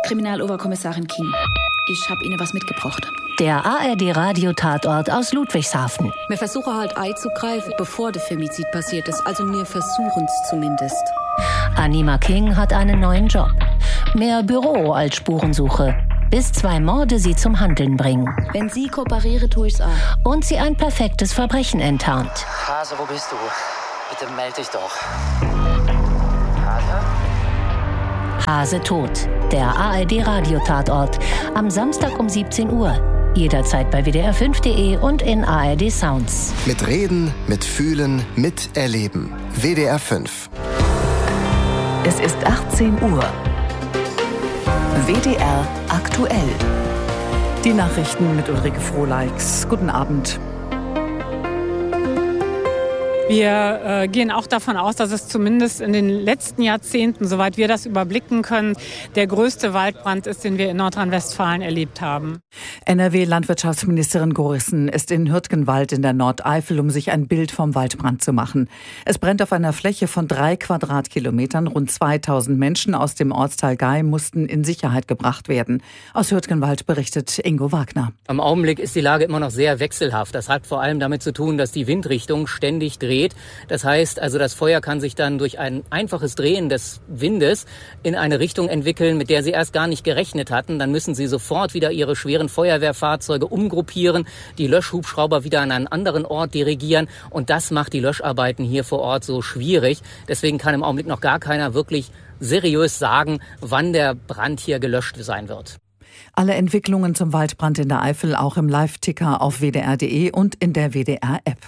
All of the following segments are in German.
Kriminaloberkommissarin King. Ich habe Ihnen was mitgebracht. Der ARD-Radio-Tatort aus Ludwigshafen. Wir versuchen halt einzugreifen, bevor der Femizid passiert ist. Also wir versuchen es zumindest. Anima King hat einen neuen Job. Mehr Büro als Spurensuche. Bis 2 Morde sie zum Handeln bringen. Wenn Sie kooperieren, tue ich's auch. Und sie ein perfektes Verbrechen enttarnt. Hase, wo bist du? Bitte melde dich doch. Hase tot. Der ARD-Radio-Tatort. Am Samstag um 17 Uhr. Jederzeit bei WDR5.de und in ARD Sounds. Mit Reden, mit Fühlen, mit Erleben. WDR 5. Es ist 18 Uhr. WDR aktuell. Die Nachrichten mit Ulrike Frohleix. Guten Abend. Wir gehen auch davon aus, dass es zumindest in den letzten Jahrzehnten, soweit wir das überblicken können, der größte Waldbrand ist, den wir in Nordrhein-Westfalen erlebt haben. NRW-Landwirtschaftsministerin Gorissen ist in Hürtgenwald in der Nordeifel, um sich ein Bild vom Waldbrand zu machen. Es brennt auf einer Fläche von 3 Quadratkilometern. Rund 2000 Menschen aus dem Ortsteil Gei mussten in Sicherheit gebracht werden. Aus Hürtgenwald berichtet Ingo Wagner. Im Augenblick ist die Lage immer noch sehr wechselhaft. Das hat vor allem damit zu tun, dass die Windrichtung ständig dreht. Das heißt also, das Feuer kann sich dann durch ein einfaches Drehen des Windes in eine Richtung entwickeln, mit der sie erst gar nicht gerechnet hatten. Dann müssen sie sofort wieder ihre schweren Feuerwehrfahrzeuge umgruppieren, die Löschhubschrauber wieder an einen anderen Ort dirigieren. Und das macht die Löscharbeiten hier vor Ort so schwierig. Deswegen kann im Augenblick noch gar keiner wirklich seriös sagen, wann der Brand hier gelöscht sein wird. Alle Entwicklungen zum Waldbrand in der Eifel auch im Live-Ticker auf WDR.de und in der WDR-App.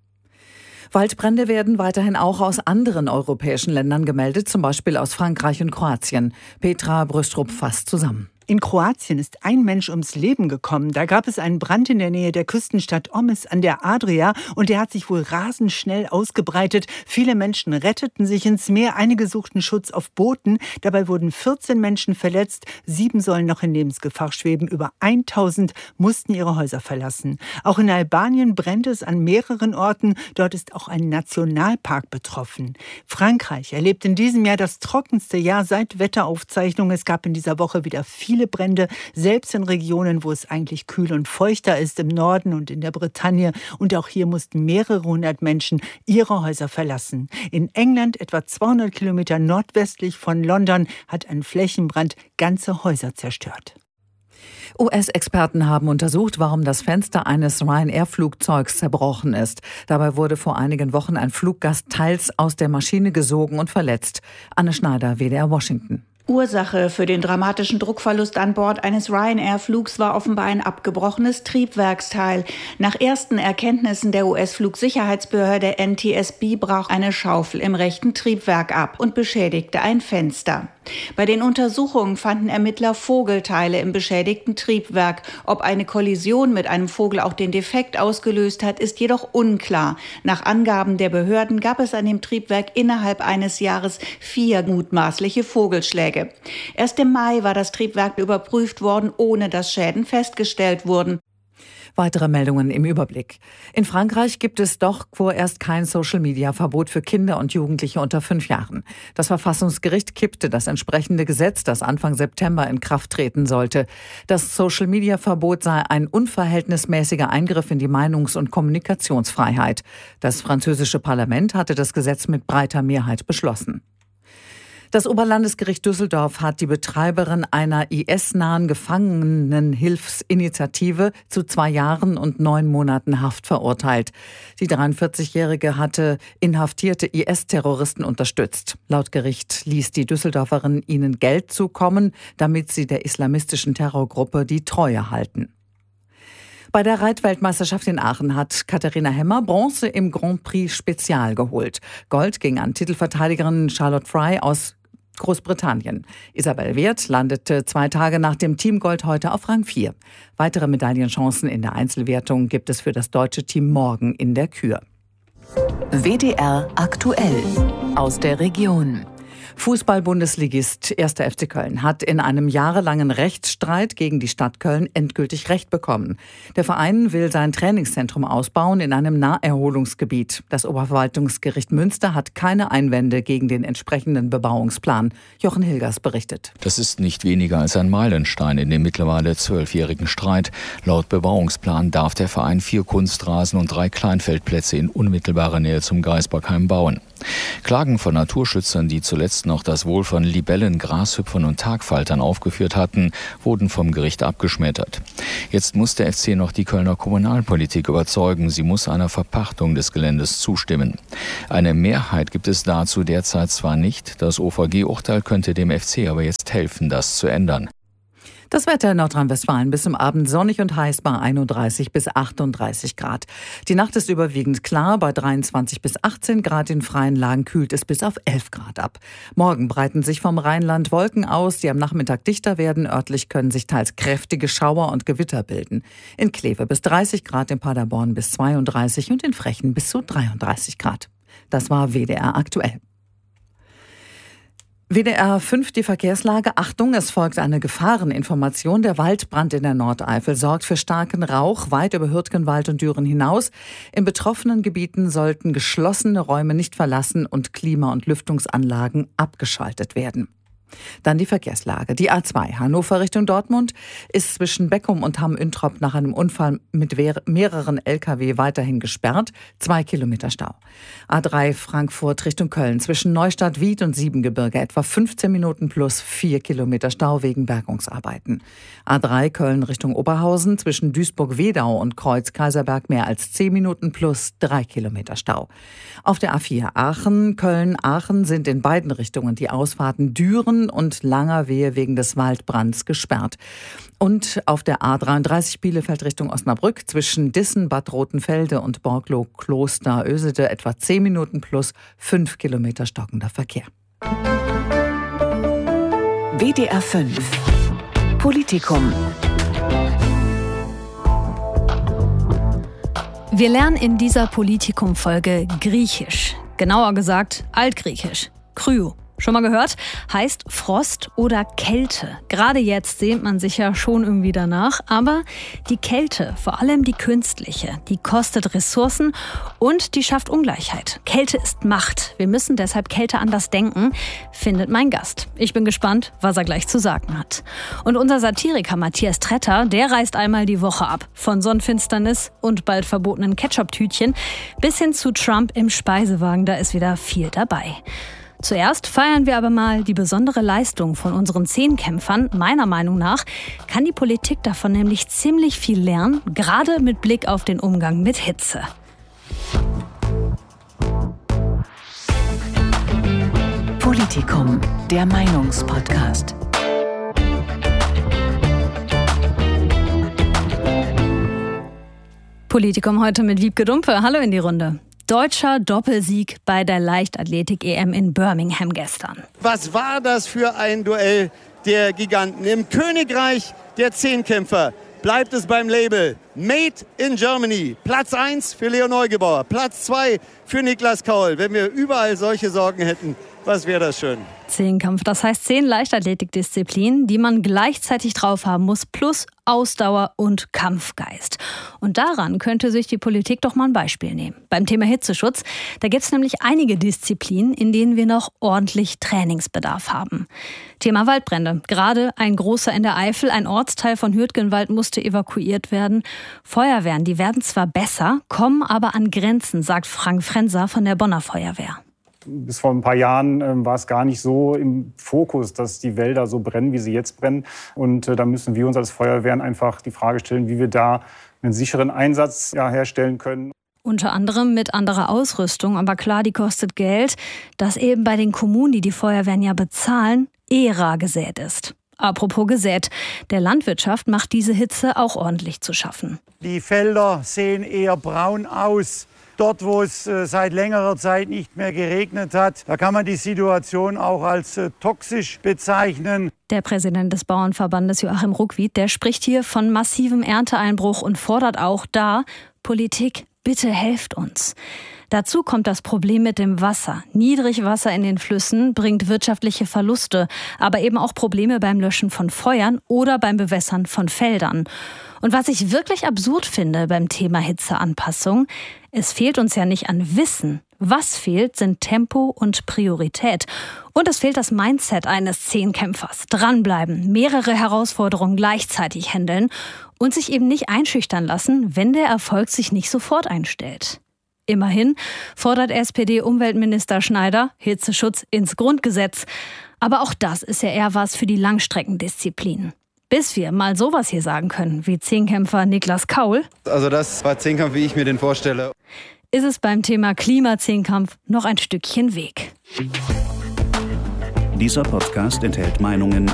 Waldbrände werden weiterhin auch aus anderen europäischen Ländern gemeldet, zum Beispiel aus Frankreich und Kroatien. Petra Brüstrup fasst zusammen. In Kroatien ist ein Mensch ums Leben gekommen. Da gab es einen Brand in der Nähe der Küstenstadt Omis an der Adria und der hat sich wohl rasend schnell ausgebreitet. Viele Menschen retteten sich ins Meer, einige suchten Schutz auf Booten. Dabei wurden 14 Menschen verletzt, 7 sollen noch in Lebensgefahr schweben. Über 1000 mussten ihre Häuser verlassen. Auch in Albanien brennt es an mehreren Orten. Dort ist auch ein Nationalpark betroffen. Frankreich erlebt in diesem Jahr das trockenste Jahr seit Wetteraufzeichnungen. Es gab in dieser Woche wieder viele Brände, selbst in Regionen, wo es eigentlich kühl und feuchter ist, im Norden und in der Bretagne. Und auch hier mussten mehrere hundert Menschen ihre Häuser verlassen. In England, etwa 200 Kilometer nordwestlich von London, hat ein Flächenbrand ganze Häuser zerstört. US-Experten haben untersucht, warum das Fenster eines Ryanair-Flugzeugs zerbrochen ist. Dabei wurde vor einigen Wochen ein Fluggast teils aus der Maschine gesogen und verletzt. Anne Schneider, WDR Washington. Ursache für den dramatischen Druckverlust an Bord eines Ryanair-Flugs war offenbar ein abgebrochenes Triebwerksteil. Nach ersten Erkenntnissen der US-Flugsicherheitsbehörde NTSB brach eine Schaufel im rechten Triebwerk ab und beschädigte ein Fenster. Bei den Untersuchungen fanden Ermittler Vogelteile im beschädigten Triebwerk. Ob eine Kollision mit einem Vogel auch den Defekt ausgelöst hat, ist jedoch unklar. Nach Angaben der Behörden gab es an dem Triebwerk innerhalb eines Jahres 4 mutmaßliche Vogelschläge. Erst im Mai war das Triebwerk überprüft worden, ohne dass Schäden festgestellt wurden. Weitere Meldungen im Überblick. In Frankreich gibt es doch vorerst kein Social-Media-Verbot für Kinder und Jugendliche unter 5 Jahren. Das Verfassungsgericht kippte das entsprechende Gesetz, das Anfang September in Kraft treten sollte. Das Social-Media-Verbot sei ein unverhältnismäßiger Eingriff in die Meinungs- und Kommunikationsfreiheit. Das französische Parlament hatte das Gesetz mit breiter Mehrheit beschlossen. Das Oberlandesgericht Düsseldorf hat die Betreiberin einer IS-nahen Gefangenenhilfsinitiative zu 2 Jahren und 9 Monaten Haft verurteilt. Die 43-Jährige hatte inhaftierte IS-Terroristen unterstützt. Laut Gericht ließ die Düsseldorferin ihnen Geld zukommen, damit sie der islamistischen Terrorgruppe die Treue halten. Bei der Reitweltmeisterschaft in Aachen hat Katharina Hemmer Bronze im Grand Prix Spezial geholt. Gold ging an Titelverteidigerin Charlotte Fry aus Großbritannien. Isabel Wirth landete 2 Tage nach dem Teamgold heute auf Rang 4. Weitere Medaillenchancen in der Einzelwertung gibt es für das deutsche Team morgen in der Kür. WDR aktuell aus der Region. Fußball-Bundesligist 1. FC Köln hat in einem jahrelangen Rechtsstreit gegen die Stadt Köln endgültig Recht bekommen. Der Verein will sein Trainingszentrum ausbauen in einem Naherholungsgebiet. Das Oberverwaltungsgericht Münster hat keine Einwände gegen den entsprechenden Bebauungsplan. Jochen Hilgers berichtet. Das ist nicht weniger als ein Meilenstein in dem mittlerweile 12-jährigen Streit. Laut Bebauungsplan darf der Verein 4 Kunstrasen und 3 Kleinfeldplätze in unmittelbarer Nähe zum Gaisbergheim bauen. Klagen von Naturschützern, die zuletzt noch das Wohl von Libellen, Grashüpfern und Tagfaltern aufgeführt hatten, wurden vom Gericht abgeschmettert. Jetzt muss der FC noch die Kölner Kommunalpolitik überzeugen. Sie muss einer Verpachtung des Geländes zustimmen. Eine Mehrheit gibt es dazu derzeit zwar nicht. Das OVG-Urteil könnte dem FC aber jetzt helfen, das zu ändern. Das Wetter in Nordrhein-Westfalen bis zum Abend sonnig und heiß bei 31 bis 38 Grad. Die Nacht ist überwiegend klar, bei 23 bis 18 Grad. In freien Lagen kühlt es bis auf 11 Grad ab. Morgen breiten sich vom Rheinland Wolken aus, die am Nachmittag dichter werden. Örtlich können sich teils kräftige Schauer und Gewitter bilden. In Kleve bis 30 Grad, in Paderborn bis 32 und in Frechen bis zu 33 Grad. Das war WDR aktuell. WDR 5, die Verkehrslage. Achtung, es folgt eine Gefahreninformation. Der Waldbrand in der Nordeifel sorgt für starken Rauch weit über Hürtgenwald und Düren hinaus. In betroffenen Gebieten sollten geschlossene Räume nicht verlassen und Klima- und Lüftungsanlagen abgeschaltet werden. Dann die Verkehrslage. Die A2 Hannover Richtung Dortmund ist zwischen Beckum und Hamm-Üntrop nach einem Unfall mit mehreren Lkw weiterhin gesperrt. 2 Kilometer Stau. A3 Frankfurt Richtung Köln zwischen Neustadt-Wied und Siebengebirge etwa 15 Minuten plus 4 Kilometer Stau wegen Bergungsarbeiten. A3 Köln Richtung Oberhausen zwischen Duisburg-Wedau und Kreuz-Kaiserberg mehr als 10 Minuten plus 3 Kilometer Stau. Auf der A4 Aachen, Köln-Aachen sind in beiden Richtungen die Ausfahrten Düren und Langerwehe wegen des Waldbrands gesperrt. Und auf der A33 Bielefeld Richtung Osnabrück zwischen Dissen, Bad Rotenfelde und Borglow-Kloster-Ösede etwa 10 Minuten plus 5 Kilometer stockender Verkehr. WDR 5 Politikum. Wir lernen in dieser Politikum-Folge Griechisch. Genauer gesagt Altgriechisch. Kryo. Schon mal gehört? Heißt Frost oder Kälte. Gerade jetzt sehnt man sich ja schon irgendwie danach. Aber die Kälte, vor allem die künstliche, die kostet Ressourcen und die schafft Ungleichheit. Kälte ist Macht. Wir müssen deshalb Kälte anders denken, findet mein Gast. Ich bin gespannt, was er gleich zu sagen hat. Und unser Satiriker Matthias Tretter, der reist einmal die Woche ab. Von Sonnenfinsternis und bald verbotenen Ketchup-Tütchen bis hin zu Trump im Speisewagen. Da ist wieder viel dabei. Zuerst feiern wir aber mal die besondere Leistung von unseren Zehnkämpfern. Meiner Meinung nach kann die Politik davon nämlich ziemlich viel lernen, gerade mit Blick auf den Umgang mit Hitze. Politikum, der Meinungspodcast. Politikum heute mit Wiebke Dumpe. Hallo in die Runde. Deutscher Doppelsieg bei der Leichtathletik-EM in Birmingham gestern. Was war das für ein Duell der Giganten? Im Königreich der Zehnkämpfer bleibt es beim Label Made in Germany. Platz 1 für Leo Neugebauer, Platz 2 für Niklas Kaul. Wenn wir überall solche Sorgen hätten, was wäre das schön? Zehnkampf, das heißt 10 Leichtathletikdisziplinen, die man gleichzeitig drauf haben muss, plus Ausdauer und Kampfgeist. Und daran könnte sich die Politik doch mal ein Beispiel nehmen. Beim Thema Hitzeschutz, da gibt es nämlich einige Disziplinen, in denen wir noch ordentlich Trainingsbedarf haben. Thema Waldbrände, gerade ein großer in der Eifel, ein Ortsteil von Hürtgenwald musste evakuiert werden. Feuerwehren, die werden zwar besser, kommen aber an Grenzen, sagt Frank Frenser von der Bonner Feuerwehr. Bis vor ein paar Jahren war es gar nicht so im Fokus, dass die Wälder so brennen, wie sie jetzt brennen. Und da müssen wir uns als Feuerwehren einfach die Frage stellen, wie wir da einen sicheren Einsatz herstellen können. Unter anderem mit anderer Ausrüstung, aber klar, die kostet Geld, dass eben bei den Kommunen, die die Feuerwehren ja bezahlen, rar gesät ist. Apropos gesät, der Landwirtschaft macht diese Hitze auch ordentlich zu schaffen. Die Felder sehen eher braun aus. Dort, wo es seit längerer Zeit nicht mehr geregnet hat, da kann man die Situation auch als toxisch bezeichnen. Der Präsident des Bauernverbandes Joachim Ruckwied, der spricht hier von massivem Ernteeinbruch und fordert auch da Politik bitte helft uns. Dazu kommt das Problem mit dem Wasser. Niedrigwasser in den Flüssen bringt wirtschaftliche Verluste, aber eben auch Probleme beim Löschen von Feuern oder beim Bewässern von Feldern. Und was ich wirklich absurd finde beim Thema Hitzeanpassung, es fehlt uns ja nicht an Wissen. Was fehlt, sind Tempo und Priorität. Und es fehlt das Mindset eines Zehnkämpfers. Dranbleiben, mehrere Herausforderungen gleichzeitig handeln und sich eben nicht einschüchtern lassen, wenn der Erfolg sich nicht sofort einstellt. Immerhin fordert SPD-Umweltminister Schneider Hitzeschutz ins Grundgesetz. Aber auch das ist ja eher was für die Langstreckendisziplin. Bis wir mal sowas hier sagen können, wie Zehnkämpfer Niklas Kaul. Also das war Zehnkampf, wie ich mir den vorstelle. Ist es beim Thema Klimazehnkampf noch ein Stückchen Weg. Dieser Podcast enthält Meinungen,